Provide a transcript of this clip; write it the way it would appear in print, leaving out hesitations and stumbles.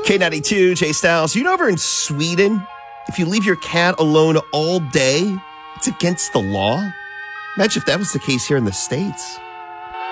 K92, Jay Styles. You know, over in Sweden, if you leave your cat alone all day, it's against the law. Imagine if that was the case here in the States.